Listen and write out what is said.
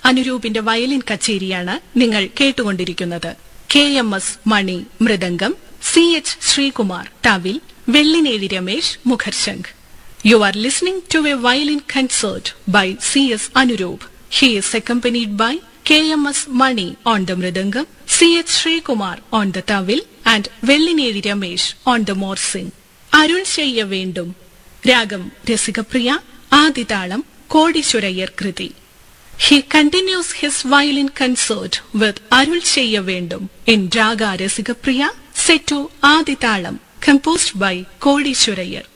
അനുരൂപിന്റെ violin കച്ചേരിയാണ് നിങ്ങൾ കേട്ടുകൊണ്ടിരിക്കുന്നത്. KMS money mridangam, CH Sreekumar thavil, Vellinezhi Ramesh മുഖർശംഖ്. You are listening to a violin concert by CS Anuroop. He is accompanied by KMS Mani on the mridangam, CH Srikumar on the tawil and Vellineri Ramesh on the morsing. Arul Cheyya Vendum, Ragam Rasikapriya, Adithalam, Kodishwarayar Kriti. He continues his violin concert with Arul Cheyya Vendum in Raga Rasikapriya, set to Adithalam, composed by Kodishwarayar.